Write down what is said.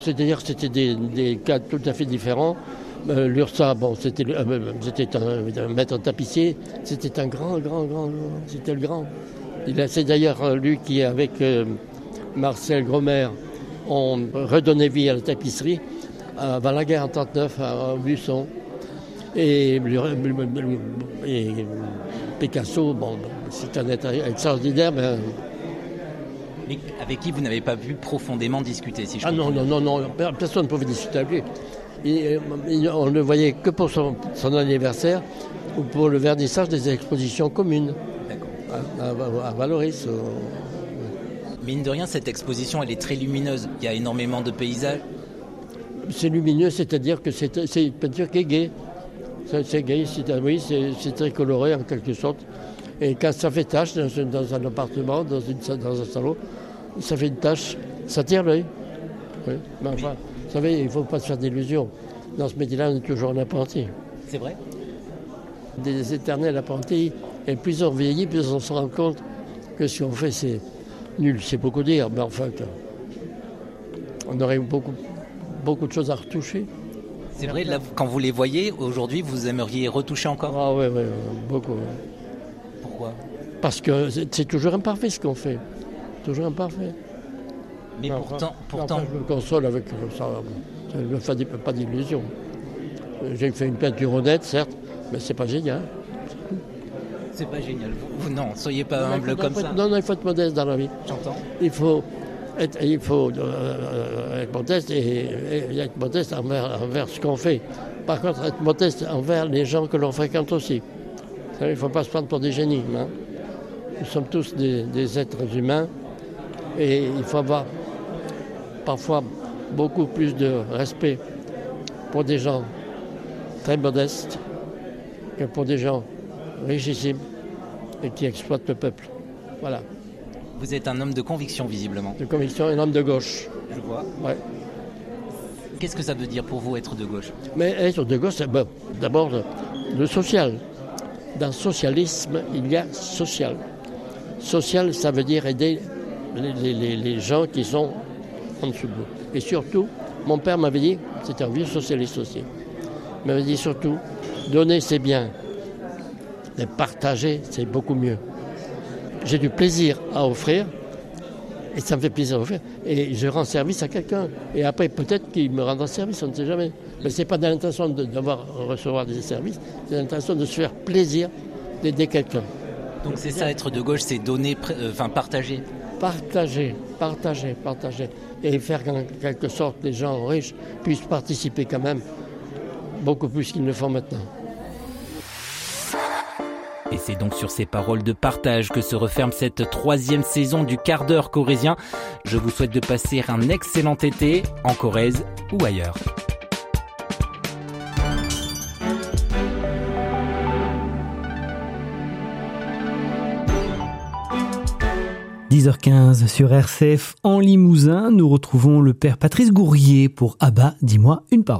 C'est-à-dire que c'était des cas tout à fait différents. L'URSA, bon, c'était un maître tapissier, c'était un grand, c'était le grand. C'est d'ailleurs lui qui, avec Marcel Gromer, ont redonné vie à la tapisserie avant la guerre en 1939 à Buisson. Et Picasso, bon, c'est un être extraordinaire, mais avec qui vous n'avez pas pu profondément discuter, si je comprends. Non, personne ne pouvait discuter avec lui. On ne le voyait que pour son anniversaire ou pour le vernissage des expositions communes. D'accord. À Valoris. Mine de rien, cette exposition, elle est très lumineuse. Il y a énormément de paysages. C'est lumineux, c'est-à-dire que c'est une peinture qui est gaie. C'est gay, c'est très coloré en quelque sorte. Et quand ça fait tache dans un appartement, dans un salon, ça fait une tache, ça tire l'œil. Oui. Mais enfin, vous savez, il ne faut pas se faire d'illusions. Dans ce métier-là, on est toujours un apprenti. C'est vrai. Des éternels apprentis, et plus on vieillit, plus on se rend compte que ce qu'on fait, c'est nul. C'est beaucoup dire, mais enfin, on aurait beaucoup de choses à retoucher. C'est vrai, là, quand vous les voyez, aujourd'hui, vous aimeriez retoucher encore ? Ah oui, beaucoup. Pourquoi ? Parce que c'est toujours imparfait ce qu'on fait. Toujours imparfait. Mais pourtant... je me console avec ça. Je ne me fais pas d'illusions. J'ai fait une peinture honnête, certes, mais c'est pas génial. C'est pas génial. Vous, non, soyez pas humble comme ça. Non, il faut être modeste dans la vie. J'entends. Il faut être modeste et être modeste envers ce qu'on fait. Par contre, être modeste envers les gens que l'on fréquente aussi. Il ne faut pas se prendre pour des génies. Hein. Nous sommes tous des êtres humains et il faut avoir parfois beaucoup plus de respect pour des gens très modestes que pour des gens richissimes et qui exploitent le peuple. Voilà. Vous êtes un homme de conviction, visiblement. De conviction, un homme de gauche. Je vois. Ouais. Qu'est-ce que ça veut dire pour vous, être de gauche ? Mais être de gauche, c'est d'abord le social. Dans le socialisme, il y a social. Social, ça veut dire aider les gens qui sont en dessous de nous. Et surtout, mon père m'avait dit, c'était un vieux socialiste aussi, il m'avait dit surtout, donner c'est bien, les partager c'est beaucoup mieux. J'ai du plaisir à offrir, et ça me fait plaisir à offrir, et je rends service à quelqu'un. Et après, peut-être qu'il me rendra service, on ne sait jamais. Mais ce n'est pas dans l'intention de recevoir des services, c'est dans l'intention de se faire plaisir d'aider quelqu'un. Donc c'est ça, être de gauche, c'est donner, partager. Partager. Et faire qu'en quelque sorte, les gens riches puissent participer quand même beaucoup plus qu'ils ne le font maintenant. Et c'est donc sur ces paroles de partage que se referme cette 3e saison du quart d'heure corrézien. Je vous souhaite de passer un excellent été en Corrèze ou ailleurs. « 10h15 sur RCF en Limousin, nous retrouvons le père Patrice Gourrier pour « Ah bah, dis-moi une parole ».